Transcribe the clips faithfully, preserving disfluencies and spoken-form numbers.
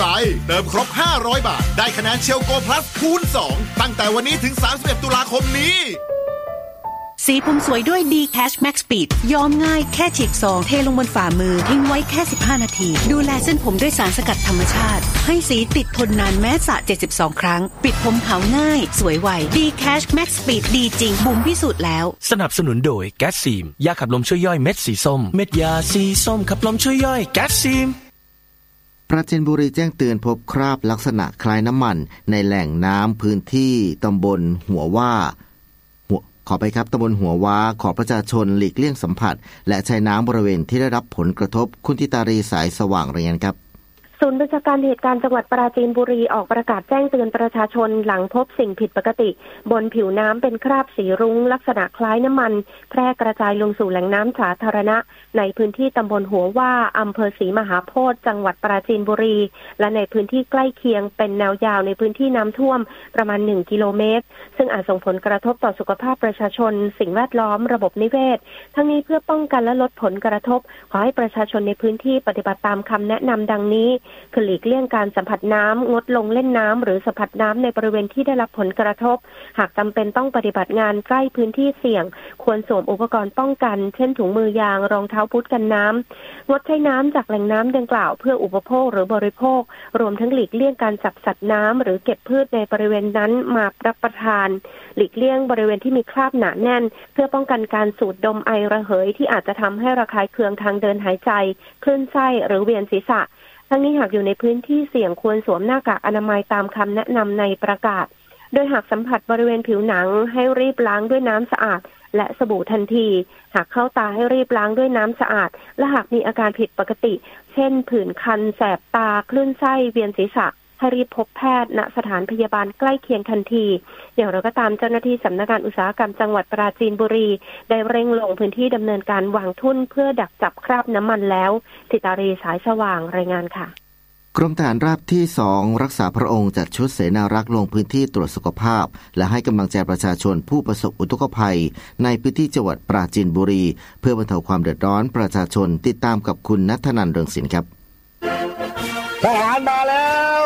เติมครบห้าร้อยบาทได้คะแนนเชลโกพลัสคูณสองตั้งแต่วันนี้ถึงสามสิบเอ็ดตุลาคมนี้สีผมสวยด้วย D Cash Max Speed ย้อมง่ายแค่ฉีกซองเทลงบนฝ่ามือทิ้งไว้แค่สิบห้านาทีดูแลเส้นผมด้วยสารสกัดธรรมชาติให้สีติดทนนานแม้สระเจ็ดสิบสองครั้งปิดผมขาวง่ายสวยไว D Cash Max Speed ดีจริงบุ๋มพิสูจน์แล้วสนับสนุนโดยแก๊สซีมยาขับลมช่วยย่อยเม็ดสีส้มเม็ดยาสีส้มขับลมช่วยย่อยแก๊สซีมปราจีนบุรีแจ้งเตือนพบคราบลักษณะคล้ายน้ำมันในแหล่งน้ำพื้นที่ตำบลหัวว่าขอไปครับตำบลหัวว้าขอประชาชนหลีกเลี่ยงสัมผัสและใช้น้ำบริเวณที่ได้รับผลกระทบคุณทิตารีสายสว่างรายงานครับศูนย์บัญชาการเหตุการณ์จังหวัดปราจีนบุรีออกประกาศแจ้งเตือนประชาชนหลังพบสิ่งผิดปกติบนผิวน้ำเป็นคราบสีรุ้งลักษณะคล้ายน้ำมันแพร่กระจายลงสู่แหล่งน้ำสาธารณะในพื้นที่ตำบลหัวว่าอำเภอศรีมหาโพธิ์จังหวัดปราจีนบุรีและในพื้นที่ใกล้เคียงเป็นแนวยาวในพื้นที่น้ำท่วมประมาณหนึ่งกิโลเมตรซึ่งอาจส่งผลกระทบต่อสุขภาพประชาชนสิ่งแวดล้อมระบบนิเวศทั้งนี้เพื่อป้องกันและลดผลกระทบขอให้ประชาชนในพื้นที่ปฏิบัติตามคำแนะนำดังนี้คือหลีกเลี่ยงการสัมผัสน้ำงดลงเล่นน้ำหรือสัมผัสน้ำในบริเวณที่ได้รับผลกระทบหากจำเป็นต้องปฏิบัติงานใกล้พื้นที่เสี่ยงควรสวมอุปกรณ์ป้องกันเช่นถุงมือยางรองเท้าบูทกันน้ำงดใช้น้ำจากแหล่งน้ำดังกล่าวเพื่ออุปโภคหรือบริโภครวมทั้งหลีกเลี่ยงการจับสัตว์น้ำหรือเก็บพืชในบริเวณนั้นมารับประทานหลีกเลี่ยงบริเวณที่มีคราบหนาแน่นเพื่อป้องกันการสูดดมไอระเหยที่อาจจะทำให้ระคายเคืองทางเดินหายใจคลื่นไส้หรือเวียนศีรษะทั้งนี้หากอยู่ในพื้นที่เสี่ยงควรสวมหน้ากากอนามัยตามคำแนะนำในประกาศโดยหากสัมผัสบริเวณผิวหนังให้รีบล้างด้วยน้ำสะอาดและสบู่ทันทีหากเข้าตาให้รีบล้างด้วยน้ำสะอาดและหากมีอาการผิดปกติเช่นผื่นคันแสบตาคลื่นไส้เวียนศีรษะให้รีบพบแพทย์ณสถานพยาบาลใกล้เคียงทันทีอย่างไรก็ตามเจ้าหน้าที่สำนักงานอุตสาหกรรมจังหวัดปราจีนบุรีได้เร่งลงพื้นที่ดำเนินการวางทุ่นเพื่อดักจับคราบน้ำมันแล้วทิตารีสายสว่างรายงานค่ะกรมทหารราบที่สองรักษาพระองค์จัดชุดเสนารักษ์ลงพื้นที่ตรวจสุขภาพและให้กำลังใจประชาชนผู้ประสบอุทกภัยในพื้นที่จังหวัดปราจีนบุรีเพื่อบรรเทาความเดือดร้อนประชาชนติดตามกับคุณณัฐนันท์เรืองศิลป์ครับทหารมาแล้ว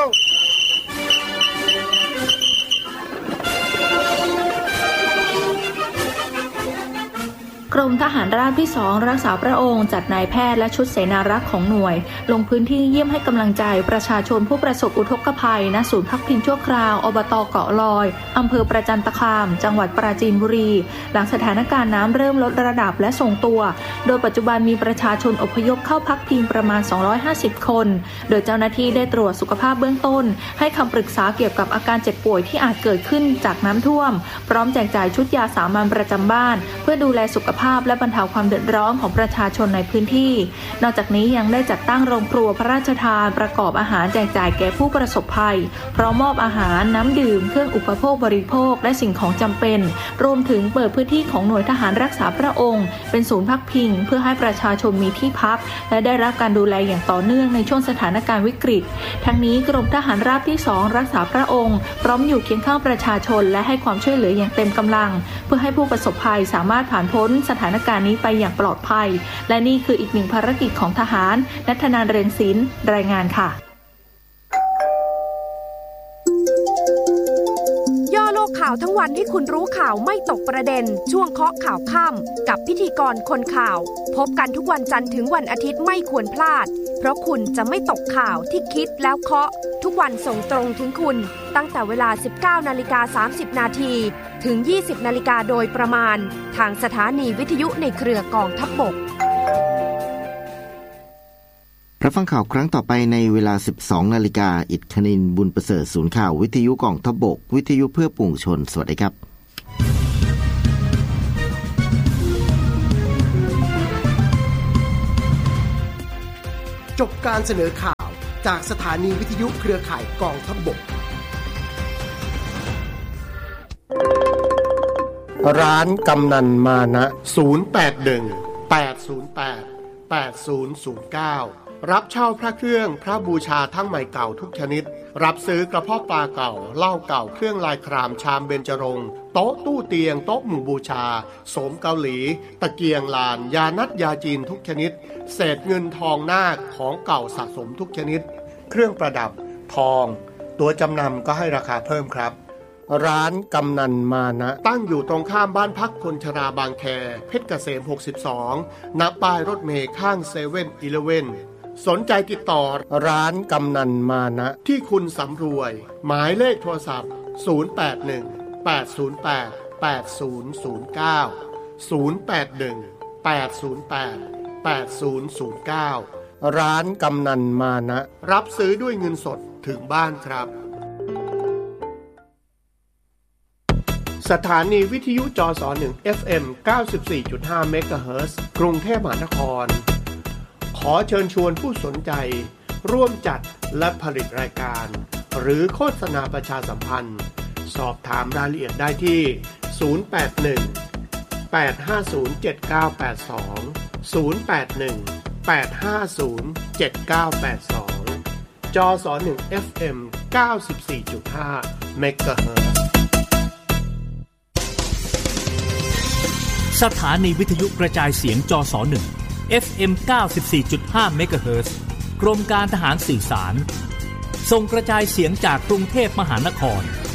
กรมทหารราบที่สองรักษาพระองค์จัดนายแพทย์และชุดเสนารักษ์ของหน่วยลงพื้นที่เยี่ยมให้กำลังใจประชาชนผู้ประสบอุทกภัยณศูนย์พักพิงชั่วคราวอบต.เกาะลอยอำเภอประจันตคามจังหวัดปราจีนบุรีหลังสถานการณ์น้ำเริ่มลดระดับและทรงตัวโดยปัจจุบันมีประชาชนอพยพเข้าพักพิงประมาณสองร้อยห้าสิบคนโดยเจ้าหน้าที่ได้ตรวจสุขภาพเบื้องต้นให้คำปรึกษาเกี่ยวกับอาการเจ็บป่วยที่อาจเกิดขึ้นจากน้ำท่วมพร้อมแจกจ่ายชุดยาสามัญประจำบ้านเพื่อดูแลสุขภาพและบรรเทาความเดือดร้อนของประชาชนในพื้นที่นอกจากนี้ยังได้จัดตั้งโรงครัวพระราชทานประกอบอาหารแจกจ่ายแก่ผู้ประสบภัยพร้อมมอบอาหารน้ำดื่มเครื่องอุปโภคบริโภคและสิ่งของจำเป็นรวมถึงเปิดพื้นที่ของหน่วยทหารรักษาพระองค์เป็นศูนย์พักพิงเพื่อให้ประชาชนมีที่พักและได้รับการดูแลอย่างต่อเนื่องในช่วงสถานการณ์วิกฤตทั้งนี้กรมทหารราบที่สองรักษาพระองค์พร้อมอยู่เคียงข้างประชาชนและให้ความช่วยเหลืออย่างเต็มกำลังเพื่อให้ผู้ประสบภัยสามารถผ่านพ้นสถานการณ์นี้ไปอย่างปลอดภัยและนี่คืออีกหนึ่งภารกิจของทหารณัฐนันท์ เรืองศิลป์รายงานค่ะย่อโลกข่าวทั้งวันให้คุณรู้ข่าวไม่ตกประเด็นช่วงเคาะข่าวค่ำกับพิธีกรคนข่าวพบกันทุกวันจันทร์ถึงวันอาทิตย์ไม่ควรพลาดเพราะคุณจะไม่ตกข่าวที่คิดแล้วเคาะทุกวันส่งตรงถึงคุณตั้งแต่เวลา สิบเก้านาฬิกาสามสิบนาทีถึง ยี่สิบนาฬิกาโดยประมาณทางสถานีวิทยุในเครือกองทัพบกรับฟังข่าวครั้งต่อไปในเวลา สิบสองนาฬิกาอิฐคณินบุญประเสริฐศูนย์ข่าววิทยุกองทัพบกวิทยุเพื่อปวงชนสวัสดีครับจบการเสนอข่าวจากสถานีวิทยุเครือข่ายกองทัพบกร้านกำนันมานะศูนย์ แปด หนึ่ง แปด ศูนย์ แปด แปด ศูนย์ ศูนย์ เก้ารับเช่าพระเครื่องพระบูชาทั้งใหม่เก่าทุกชนิดรับซื้อกระเพาะปลาเก่าเหล้าเก่าเครื่องลายครามชามเบญจรงค์โต๊ะตู้เตียงโต๊ะหมู่บูชาโสมเกาหลีตะเกียงลานยานัดยาจีนทุกชนิดเศษเงินทองนาคของเก่าสะสมทุกชนิดเครื่องประดับทองตัวจำนำก็ให้ราคาเพิ่มครับร้านกำนันมานะตั้งอยู่ตรงข้ามบ้านพักคนชราบางแคเพชรเกษมหกสิบสองณป้ายรถเมล์ข้างเซเว่นอีเลฟเว่นสนใจติดต่อร้านกำนันมานะที่คุณสำรวยหมายเลขโทรศัพท์ศูนย์ แปด หนึ่ง แปด ศูนย์ แปด แปด ศูนย์ ศูนย์ เก้า ศูนย์ แปด หนึ่ง แปด ศูนย์ แปด แปด ศูนย์ ศูนย์ เก้าร้านกำนันมานะรับซื้อด้วยเงินสดถึงบ้านครับสถานีวิทยุจสหนึ่ง เอฟ เอ็ม เก้าสิบสี่จุดห้า เมกะเฮิรตซ์กรุงเทพมหานครขอเชิญชวนผู้สนใจร่วมจัดและผลิตรายการหรือโฆษณาประชาสัมพันธ์สอบถามรายละเอียดได้ที่ศูนย์ แปด หนึ่ง แปด ห้า ศูนย์ เจ็ด เก้า แปด สอง ศูนย์ แปด หนึ่ง แปด ห้า ศูนย์ เจ็ด เก้า แปด สองจสหนึ่ง เอฟ เอ็ม เก้าสิบสี่จุดห้า เมกะเฮิรตซ์สถานีวิทยุกระจายเสียงจสหนึ่ง เอฟ เอ็ม เก้าสิบสี่จุดห้า เมกะเฮิรตซ์กรมการทหารสื่อสารส่งกระจายเสียงจากกรุงเทพมหานคร